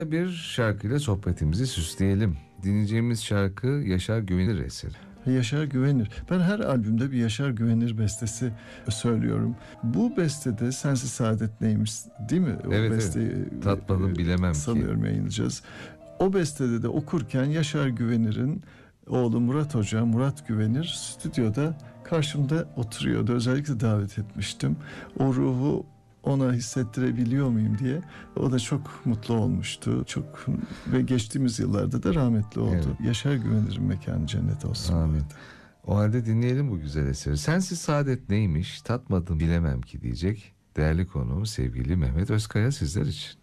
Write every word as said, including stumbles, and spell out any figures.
Bir şarkıyla sohbetimizi süsleyelim. Dinleyeceğimiz şarkı Yaşar Güvenir eseri. Yaşar Güvenir. Ben her albümde bir Yaşar Güvenir bestesi söylüyorum. Bu bestede Sensiz Saadet Neymiş, değil mi? O Evet, besteyi, evet. Tatmadım bilemem sanıyorum ki. yayınlayacağız. O bestede de okurken Yaşar Güvenir'in oğlu Murat Hoca, Murat Güvenir stüdyoda karşımda oturuyordu. Özellikle davet etmiştim. O ruhu ona hissettirebiliyor muyum diye. O da çok mutlu olmuştu. Çok ve geçtiğimiz yıllarda da rahmetli oldu. Evet. Yaşar Güvenir'in mekanı cennet olsun. Amin. O halde dinleyelim bu güzel eseri. Sensiz saadet neymiş, tatmadım bilemem ki diyecek değerli konuğum sevgili Mehmet Özkaya sizler için.